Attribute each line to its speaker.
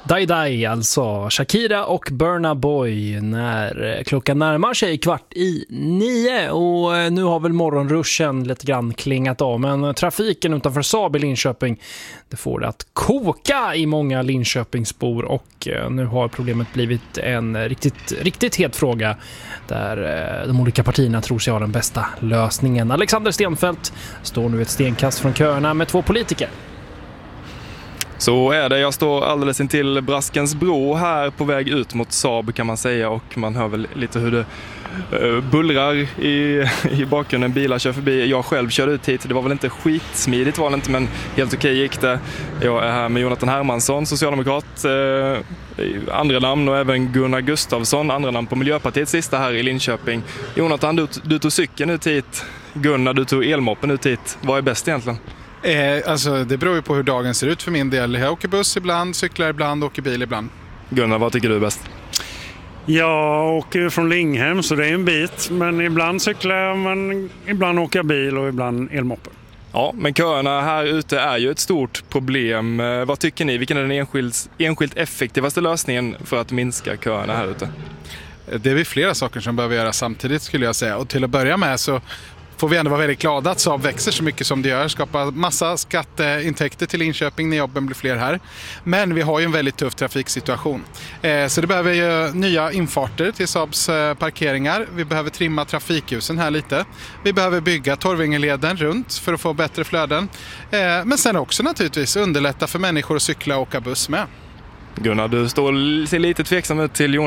Speaker 1: Die Die, alltså Shakira och Burna Boy, när klockan närmar sig 8:45, och nu har väl morgonruschen lite grann klingat av, men trafiken utanför Saab i Linköping, det får det att koka i många Linköpingsbor, och nu har problemet blivit en riktigt het fråga där de olika partierna tror sig ha den bästa lösningen. Alexander Stenfeldt står nu ett stenkast från köerna med 2 politiker.
Speaker 2: Så är det. Jag står alldeles intill Braskens bro här på väg ut mot Saab, kan man säga, och man hör väl lite hur det bullrar i bakgrunden. Bilar kör förbi. Jag själv körde ut hit. Det var väl inte skitsmidigt, var det inte, men helt okej gick det. Jag är här med Jonathan Hermansson, socialdemokrat, andra namn, och även Gunnar Gustafsson, andra namn på Miljöpartiets lista här i Linköping. Jonathan, du tog cykeln ut hit. Gunnar, du tog elmoppen ut hit. Vad är bäst egentligen?
Speaker 3: Alltså det beror ju på hur dagen ser ut för min del. Jag åker buss ibland, cyklar ibland, åker bil ibland.
Speaker 2: Gunnar, vad tycker du är bäst?
Speaker 4: Jag åker från Linghem, så det är en bit. Men ibland cyklar jag, men ibland åker jag bil och ibland elmoppen.
Speaker 2: Ja, men köerna här ute är ju ett stort problem. Vad tycker ni? Vilken är den enskilt effektivaste lösningen för att minska köerna här ute?
Speaker 3: Det är flera saker som behöver göras samtidigt, skulle jag säga. Och till att börja med så får vi ändå vara väldigt glada att Saab växer så mycket som det gör. Skapar massa skatteintäkter till Linköping när jobben blir fler här. Men vi har ju en väldigt tuff trafiksituation. Så det behöver ju nya infarter till Saabs parkeringar. Vi behöver trimma trafikljusen här lite. Vi behöver bygga Torvingeleden runt för att få bättre flöden. Men sen också naturligtvis underlätta för människor att cykla och åka buss med.
Speaker 2: Gunnar, du ser lite tveksam ut till Jonas.